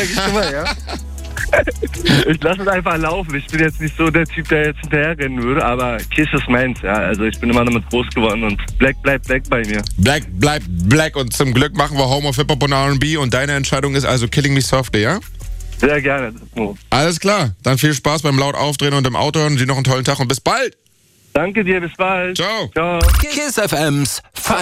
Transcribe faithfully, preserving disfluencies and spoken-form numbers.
ich immer, ja. Ich lasse es einfach laufen. Ich bin jetzt nicht so der Typ, der jetzt hinterherrennen würde, aber Kiss ist meins, ja. Also ich bin immer damit groß geworden und Black bleibt Black bei mir. Black bleibt Black und zum Glück machen wir Home of Hip-Hop und R and B und deine Entscheidung ist also Killing Me Softly, ja? Sehr gerne. Alles klar, dann viel Spaß beim laut Aufdrehen und im Auto und dir noch einen tollen Tag und bis bald. Danke dir, bis bald. Ciao. Ciao. Kiss F Ms